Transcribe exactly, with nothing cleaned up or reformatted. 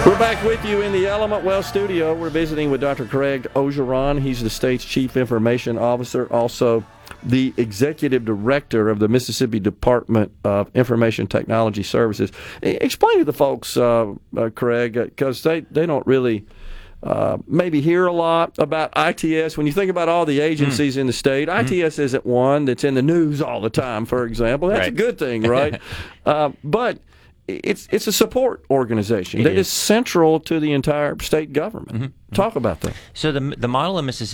We're back with you in the Element Well studio. We're visiting with Doctor Craig Orgeron. He's the state's chief information officer, also the executive director of the Mississippi Department of Information Technology Services. Explain to the folks, uh, uh, Craig, because they, they don't really uh, maybe hear a lot about I T S. When you think about all the agencies mm. in the state, mm. I T S isn't one that's in the news all the time, for example. That's right. a good thing, right? uh, but It's it's a support organization it that is. is central to the entire state government. Mm-hmm. Talk about that. So the the model in Mississippi